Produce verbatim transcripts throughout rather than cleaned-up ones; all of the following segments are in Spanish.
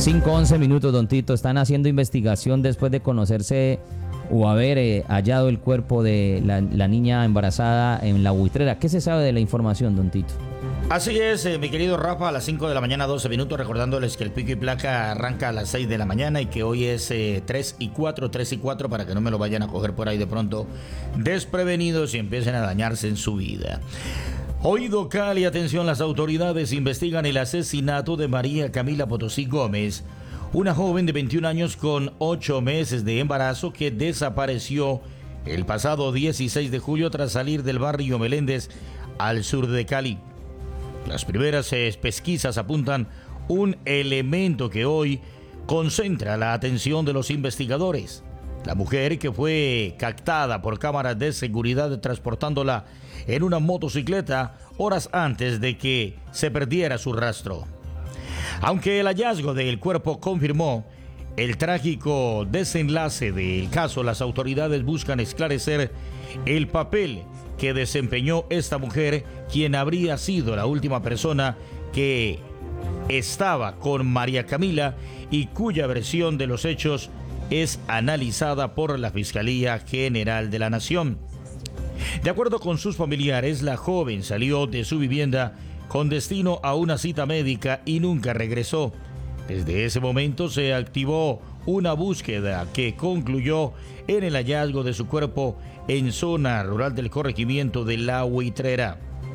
cinco once minutos, don Tito. Están haciendo investigación después de conocerse o haber eh, hallado el cuerpo de la, la niña embarazada en la buitrera. ¿Qué se sabe de la información, don Tito? Así es, eh, mi querido Rafa, a las cinco de la mañana, doce minutos, recordándoles que el pico y placa arranca a las seis de la mañana y que hoy es eh, tres y cuatro, tres y cuatro, para que no me lo vayan a coger por ahí de pronto desprevenidos y empiecen a dañarse en su vida. Oído Cali, atención, las autoridades investigan el asesinato de María Camila Potosí Gómez, una joven de veintiún años con ocho meses de embarazo que desapareció el pasado dieciséis de julio tras salir del barrio Meléndez al sur de Cali. Las primeras eh, pesquisas apuntan un elemento que hoy concentra la atención de los investigadores. La mujer, que fue captada por cámaras de seguridad transportándola en una motocicleta horas antes de que se perdiera su rastro. Aunque el hallazgo del cuerpo confirmó el trágico desenlace del caso, las autoridades buscan esclarecer el papel que desempeñó esta mujer, quien habría sido la última persona que estaba con María Camila y cuya versión de los hechos es analizada por la Fiscalía General de la Nación. De acuerdo con sus familiares, la joven salió de su vivienda con destino a una cita médica y nunca regresó. Desde ese momento se activó una búsqueda que concluyó en el hallazgo de su cuerpo en zona rural del corregimiento de La Buitrera.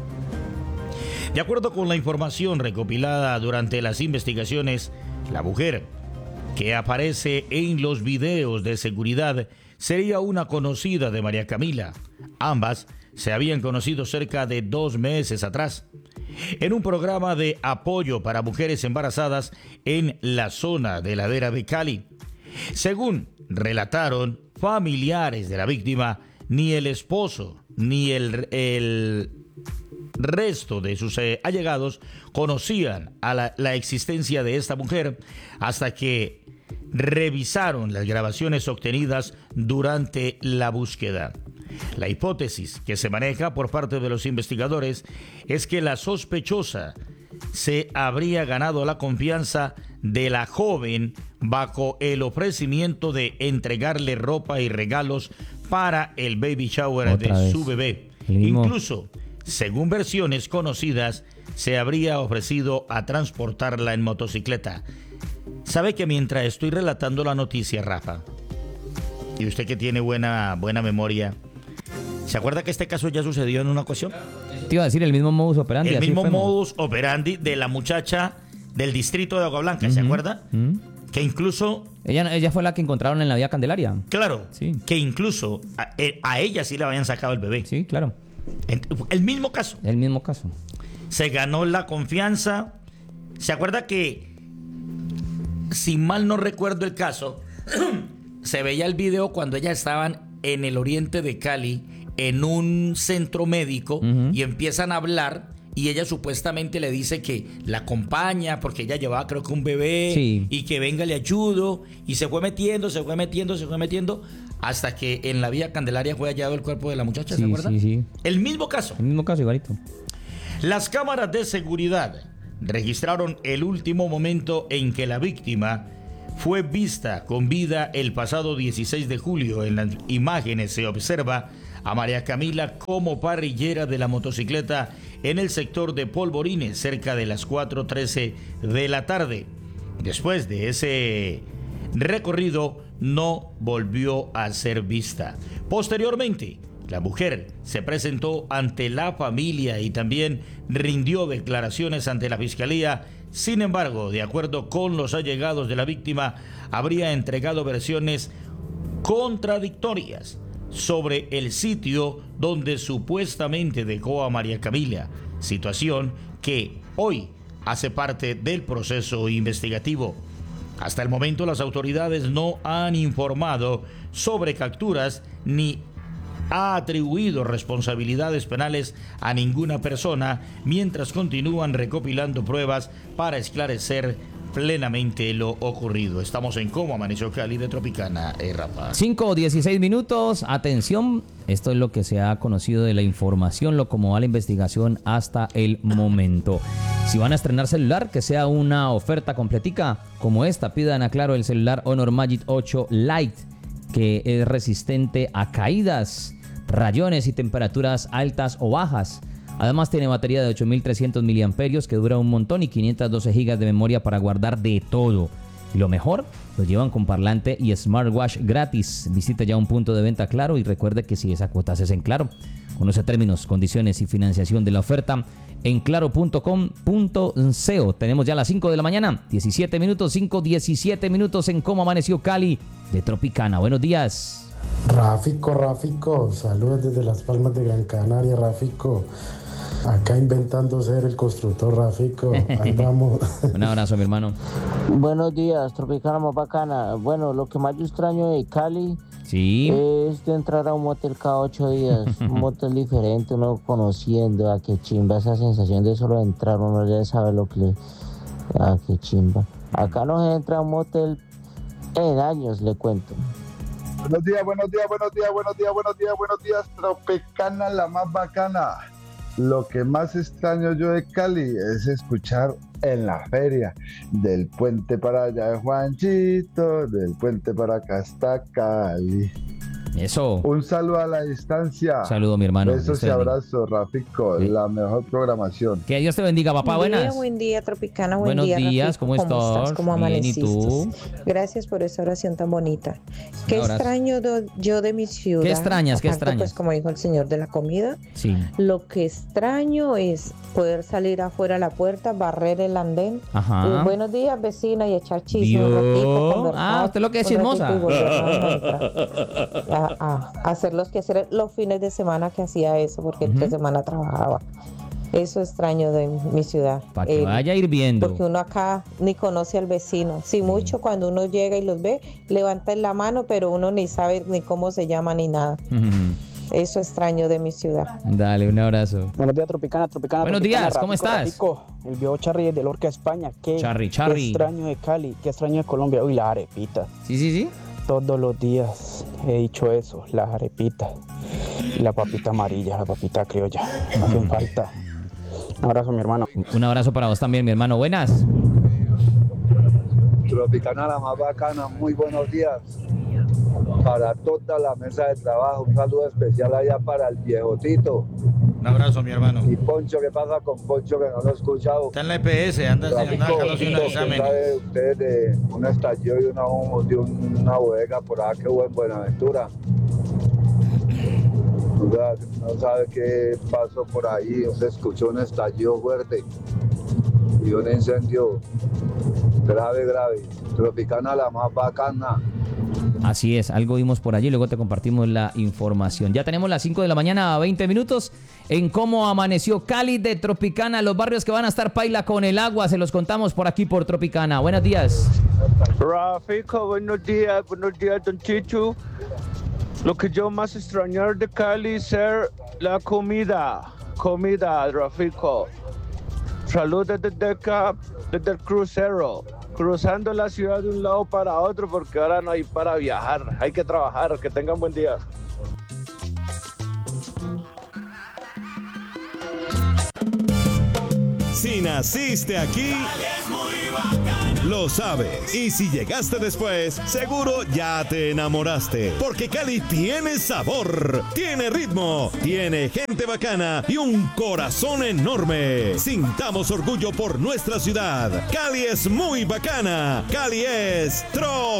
De acuerdo con la información recopilada durante las investigaciones, la mujer que aparece en los videos de seguridad sería una conocida de María Camila. Ambas se habían conocido cerca de dos meses atrás en un programa de apoyo para mujeres embarazadas en la zona de Ladera de Cali. Según relataron familiares de la víctima, ni el esposo ni el, el resto de sus eh, allegados conocían a la, la existencia de esta mujer hasta que revisaron las grabaciones obtenidas durante la búsqueda. La hipótesis que se maneja por parte de los investigadores es que la sospechosa se habría ganado la confianza de la joven bajo el ofrecimiento de entregarle ropa y regalos para el baby shower Otra de vez. su bebé. Incluso, según versiones conocidas, se habría ofrecido a transportarla en motocicleta. ¿Sabe que mientras estoy relatando la noticia, Rafa, y usted que tiene buena, buena memoria, ¿se acuerda que este caso ya sucedió en una ocasión? Te iba a decir el mismo modus operandi. El así mismo fue, modus operandi de la muchacha del distrito de Agua Blanca, ¿se uh-huh. acuerda? Uh-huh. Que incluso... Ella, ella fue la que encontraron en la vía Candelaria. Claro, sí. Que incluso a, a ella sí le habían sacado el bebé. Sí, claro. El mismo caso. El mismo caso. Se ganó la confianza. ¿Se acuerda que, si mal no recuerdo el caso, se veía el video cuando ellas estaban en el oriente de Cali, en un centro médico, uh-huh. y empiezan a hablar, y ella supuestamente le dice que la acompaña porque ella llevaba, creo que un bebé, sí. y que venga, le ayudo, y se fue metiendo, se fue metiendo, se fue metiendo, hasta que en la vía Candelaria fue hallado el cuerpo de la muchacha, sí, ¿se acuerda? Sí, sí. El mismo caso. El mismo caso, igualito. Las cámaras de seguridad registraron el último momento en que la víctima fue vista con vida el pasado dieciséis de julio. En las imágenes se observa a María Camila como parrillera de la motocicleta en el sector de Polvorines, cerca de las cuatro trece de la tarde. Después de ese recorrido, no volvió a ser vista. Posteriormente, la mujer se presentó ante la familia y también rindió declaraciones ante la Fiscalía. Sin embargo, de acuerdo con los allegados de la víctima, habría entregado versiones contradictorias sobre el sitio donde supuestamente dejó a María Camila, situación que hoy hace parte del proceso investigativo. Hasta el momento, las autoridades no han informado sobre capturas ni ha atribuido responsabilidades penales a ninguna persona, mientras continúan recopilando pruebas para esclarecer plenamente lo ocurrido. Estamos en Cómo Amaneció Cali de Tropicana, eh, Rafa. cinco o dieciséis minutos, atención, esto es lo que se ha conocido de la información, lo como va la investigación hasta el momento. Si van a estrenar celular, que sea una oferta completica como esta. Pidan a Claro el celular Honor Magic ocho Lite, que es resistente a caídas, rayones y temperaturas altas o bajas. Además tiene batería de ocho mil trescientos miliamperios que dura un montón y quinientos doce gigas de memoria para guardar de todo. Y lo mejor, lo llevan con parlante y smartwatch gratis. Visite ya un punto de venta Claro y recuerde que si esa cuota es en Claro. Conoce términos, condiciones y financiación de la oferta en claro punto com punto co. Tenemos ya las cinco de la mañana, diecisiete minutos, cinco, diecisiete minutos en Cómo Amaneció Cali de Tropicana. Buenos días. Ráfico, Ráfico, saludos desde Las Palmas de Gran Canaria, Ráfico. Acá inventando ser el constructor, Ráfico. Ahí vamos. Un abrazo, mi hermano. Buenos días, Tropicana más bacana. Bueno, lo que más yo extraño de Cali sí. es de entrar a un motel cada ocho días. Un motel diferente, uno conociendo. A qué chimba esa sensación de solo entrar, uno ya sabe lo que le... A qué chimba. Acá no se entra a un motel en años, le cuento. Buenos días, buenos días, buenos días, buenos días, buenos días, buenos días, Tropicana la más bacana. Lo que más extraño yo de Cali es escuchar en la feria del puente para allá de Juanchito, del puente para acá hasta Cali. Eso. Un saludo a la distancia. Saludo, mi hermano. Besos y abrazos, Rafico. Sí. La mejor programación. Que Dios te bendiga, papá. Buen Buenas. Día, buen día, Tropicana. Buen Buenos día, días. Rafico. ¿Cómo, ¿Cómo estás? ¿Cómo amaneciste? Bien, ¿y tú? Gracias por esa oración tan bonita. Qué extraño do, yo de mi ciudad. ¿Qué extrañas? ¿Qué Aparte, extrañas? Pues como dijo el señor de la comida. Sí. Lo que extraño es poder salir afuera a la puerta, barrer el andén. Ajá. Y buenos días, vecina, y echar chisme un ratito, conversar. Ah, usted lo que es chismosa. A, a, a hacer los que hacer los fines de semana que hacía eso, porque uh-huh. entre semana trabajaba. Eso extraño de mi ciudad. Para que eh, vaya ir viendo. Porque uno acá ni conoce al vecino. Si sí, mucho, cuando uno llega y los ve, levantan la mano, pero uno ni sabe ni cómo se llama ni nada. Uh-huh. Eso extraño de mi ciudad. Dale, un abrazo. Buenos días, Tropicana, Tropicana. Buenos Tropicana, días, ¿cómo Rafico, estás? Rafico, el viejo Charry de Lorca, España. ¿Qué, Charry, Charry. Qué extraño de Cali, qué extraño de Colombia. Uy, la arepita. Sí, sí, sí. Todos los días he dicho eso, las arepitas y la papita amarilla, la papita criolla. No hacen falta. Un abrazo, mi hermano. Un abrazo para vos también, mi hermano. Buenas. Tropicana la más bacana, muy buenos días. Para toda la mesa de trabajo, un saludo especial allá para el viejo Tito. Un abrazo, mi hermano. Y Poncho, ¿qué pasa con Poncho que no lo he escuchado? Está en la E P S, anda haciendo los exámenes. ¿Sabe usted de un estallido y una, de una bodega por acá que hubo en Buenaventura? No sabe qué pasó por ahí, se escuchó un estallido fuerte y un incendio grave, grave. Tropicana la más bacana. Así es, algo vimos por allí, luego te compartimos la información. Ya tenemos las cinco de la mañana a veinte minutos en Cómo Amaneció Cali de Tropicana. Los barrios que van a estar paila con el agua, se los contamos por aquí por Tropicana. Buenos días. Rafico, buenos días, buenos días, don Chichu. Lo que yo más extrañar de Cali es ser la comida, comida, Rafico. Saludos desde acá, desde el crucero, cruzando la ciudad de un lado para otro porque ahora no hay para viajar, hay que trabajar. Que tengan buen día. Si naciste aquí, lo sabes. Y si llegaste después, seguro ya te enamoraste. Porque Cali tiene sabor, tiene ritmo, tiene gente bacana y un corazón enorme. Sintamos orgullo por nuestra ciudad. Cali es muy bacana. Cali es Tro.